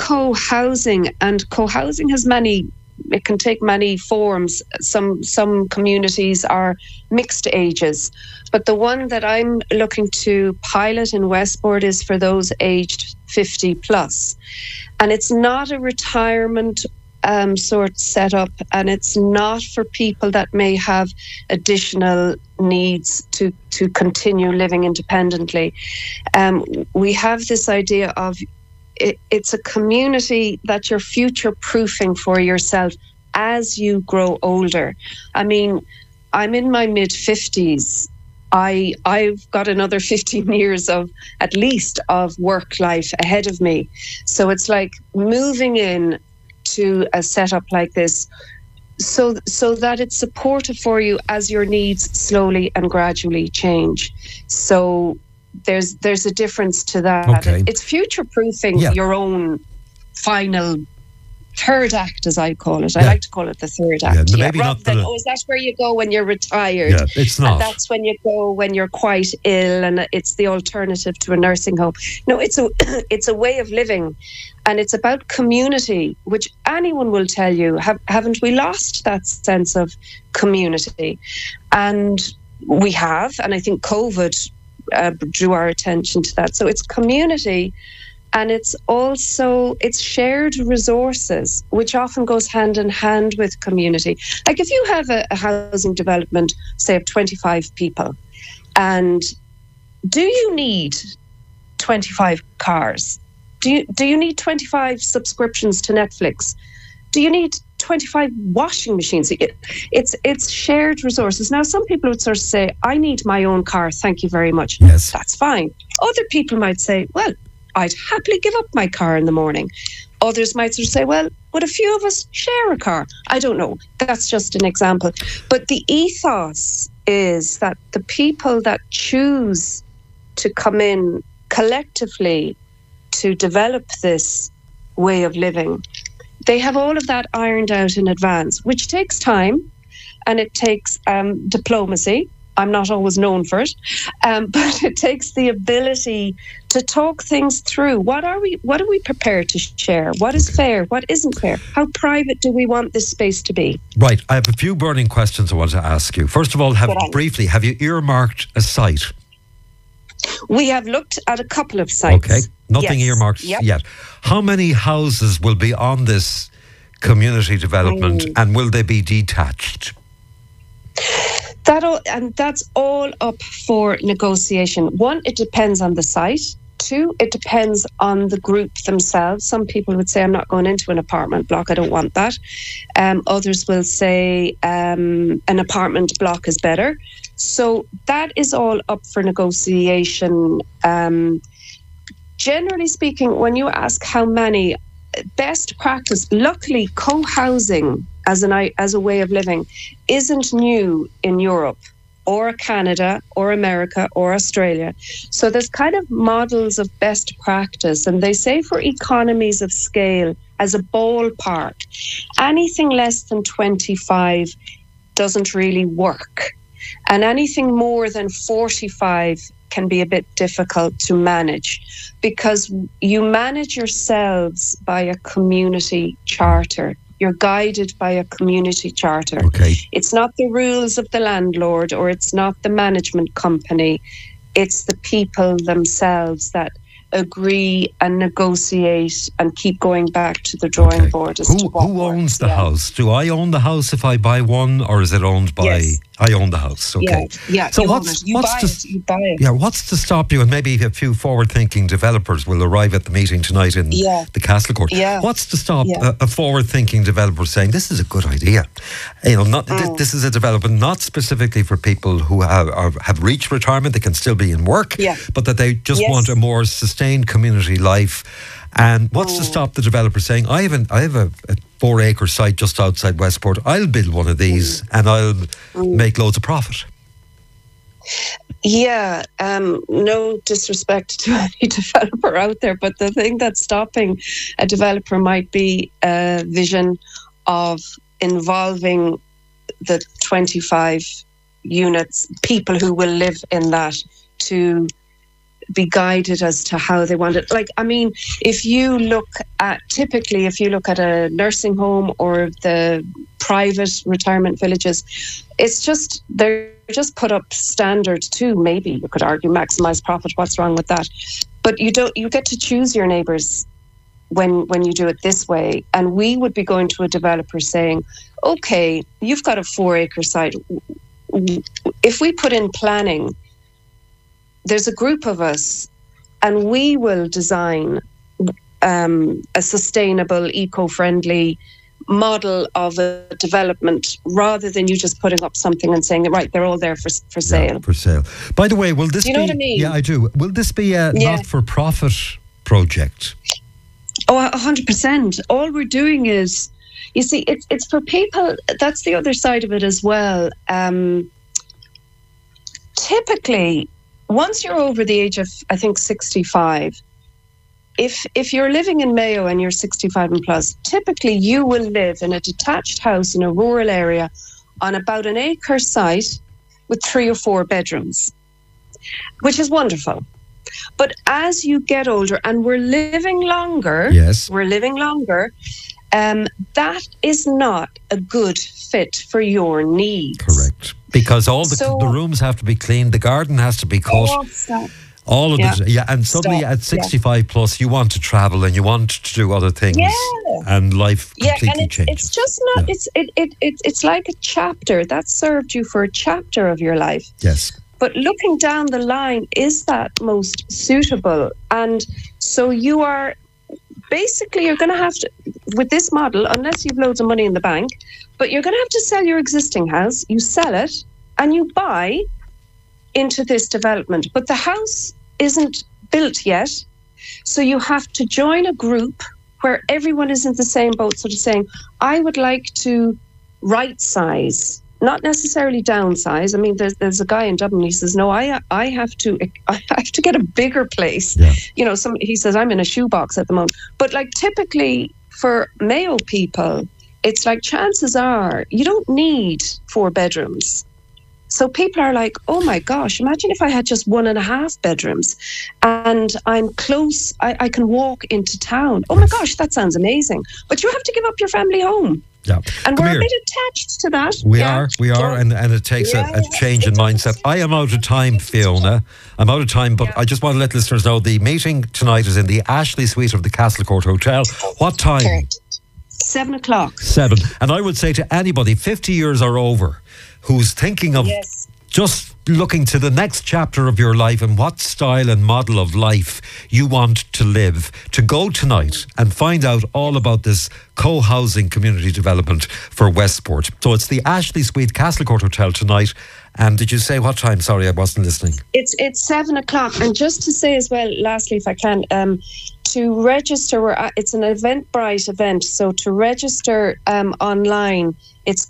co-housing, and co-housing has it can take many forms. Some communities are mixed ages, but the one that I'm looking to pilot in Westport is for those aged 50 plus. And it's not a retirement sort setup, and it's not for people that may have additional needs to continue living independently. We have this idea of it's a community that you're future-proofing for yourself as you grow older. I mean, I'm in my mid-50s. I've got another 15 years at least of work life ahead of me. So it's like moving in to a setup like this so that it's supportive for you as your needs slowly and gradually change. So there's a difference to that. Okay. It's future-proofing your own final third act, as I call it. I like to call it the third act. Maybe not is that where you go when you're retired? Yeah, it's not. And that's when you go when you're quite ill, and it's the alternative to a nursing home. No, it's a way of living, and it's about community, which anyone will tell you. Haven't we lost that sense of community? And we have, and I think COVID drew our attention to that. So it's community, and it's shared resources, which often goes hand in hand with community. Like if you have a housing development, say of 25 people, and do you need 25 cars? Do you need 25 subscriptions to Netflix? Do you need 25 washing machines? It's shared resources. Now, some people would sort of say, I need my own car, thank you very much. Yes. That's fine. Other people might say, well, I'd happily give up my car in the morning. Others might sort of say, well, would a few of us share a car? I don't know. That's just an example. But the ethos is that the people that choose to come in collectively to develop this way of living, they have all of that ironed out in advance, which takes time, and it takes diplomacy. I'm not always known for it, but it takes the ability to talk things through. What are we prepared to share? What is fair? What isn't fair? How private do we want this space to be? Right. I have a few burning questions I want to ask you. First of all, have you earmarked a site? We have looked at a couple of sites. Okay. Nothing earmarked yet. How many houses will be on this community development, and will they be detached? That's all up for negotiation. One, it depends on the site. Two, it depends on the group themselves. Some people would say, I'm not going into an apartment block, I don't want that. Others will say an apartment block is better. So that is all up for negotiation. Generally speaking, when you ask how many, best practice, luckily co-housing as a way of living isn't new in Europe or Canada or America or Australia. So there's kind of models of best practice, and they say for economies of scale, as a ballpark, anything less than 25 doesn't really work, and anything more than 45 can be a bit difficult to manage, because you manage yourselves by a community charter. You're guided by a community charter. Okay. It's not the rules of the landlord, or it's not the management company. It's the people themselves that agree and negotiate and keep going back to the drawing board. Who owns the house? Do I own the house if I buy one, or is it owned by... Yes. I own the house, okay. Yeah, so you buy it. Yeah, what's to stop you? And maybe a few forward-thinking developers will arrive at the meeting tonight in the Castle Court. Yeah. What's to stop a forward-thinking developer saying, this is a good idea? This is a development not specifically for people who have reached retirement, they can still be in work, but that they just want a more sustained community life. And what's to stop the developer saying, I have a 4-acre site just outside Westport, I'll build one of these and I'll make loads of profit? Yeah, no disrespect to any developer out there, but the thing that's stopping a developer might be a vision of involving the 25 units, people who will live in that, to be guided as to how they want it. Like, I mean, if you look at a nursing home or the private retirement villages, it's just, they're just put up standards too. Maybe you could argue maximize profit. What's wrong with that? But you get to choose your neighbours when you do it this way. And we would be going to a developer saying, okay, you've got a 4-acre site. If we put in planning, there's a group of us and we will design a sustainable, eco-friendly model of a development, rather than you just putting up something and saying, right, they're all there for sale. Yeah, for sale. By the way, will this do you know what I mean? Yeah, I do. Will this be a not-for-profit project? Oh, 100%. All we're doing is, you see, it's for people. That's the other side of it as well. Typically, once you're over the age of, I think, 65, if you're living in Mayo and you're 65 and plus, typically you will live in a detached house in a rural area on about an acre site with 3 or 4 bedrooms, which is wonderful. But as you get older and we're living longer, that is not a good fit for your needs. Correct. Because the rooms have to be cleaned, the garden has to be cut. All of and suddenly at 65 plus, you want to travel and you want to do other things, and life completely changes. It's just not. It's like a chapter that served you for a chapter of your life. Yes. But looking down the line, is that most suitable? And so you are basically, you're going to have to, with this model, unless you've loads of money in the bank, but you're going to have to sell your existing house. You sell it and you buy into this development. But the house isn't built yet. So you have to join a group where everyone is in the same boat, sort of saying, I would like to right size, not necessarily downsize. I mean, there's a guy in Dublin, he says, no, I have to get a bigger place. Yeah. You know, he says, I'm in a shoebox at the moment. But like typically for Mayo people, it's like chances are you don't need 4 bedrooms. So people are like, oh my gosh, imagine if I had just 1.5 bedrooms and I'm close, I can walk into town. Oh my gosh, that sounds amazing. But you have to give up your family home. Yeah. And we're a bit attached to that. We are, and it takes a change in mindset. I am out of time, Fiona. I'm out of time, but I just want to let listeners know the meeting tonight is in the Ashley Suite of the Castlecourt Hotel. What time? Correct. 7 o'clock. 7. And I would say to anybody 50 years or over who's thinking of just looking to the next chapter of your life and what style and model of life you want to live, to go tonight and find out all about this co-housing community development for Westport. So it's the Ashley Suite Castlecourt Hotel tonight. And did you say what time? Sorry, I wasn't listening. It's 7 o'clock. And just to say as well, lastly, if I can, to register, it's an Eventbrite event. So to register online, it's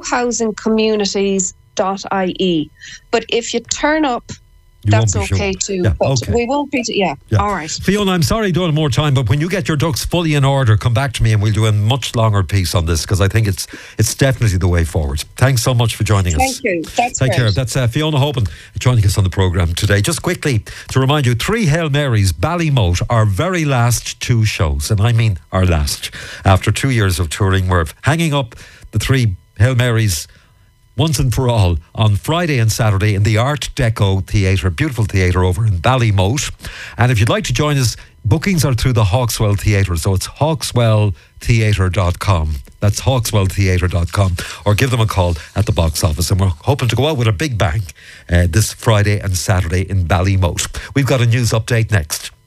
cohousingcommunities.ie. But if you turn up, that's okay too. Yeah, but we won't be. All right. Fiona, I'm sorry I don't have more time, but when you get your ducks fully in order, come back to me and we'll do a much longer piece on this, because I think it's definitely the way forward. Thanks so much for joining us. Thank you. Take care. That's Fiona Hoban joining us on the programme today. Just quickly to remind you, 3 Hail Marys, Ballymote, our very last 2 shows, and I mean our last. After 2 years of touring, we're hanging up the 3 Hail Marys once and for all on Friday and Saturday in the Art Deco Theatre, beautiful theatre over in Ballymote. And if you'd like to join us, bookings are through the Hawkswell Theatre, so it's hawkswelltheatre.com. That's hawkswelltheatre.com, or give them a call at the box office. And we're hoping to go out with a big bang this Friday and Saturday in Ballymote. We've got a news update next.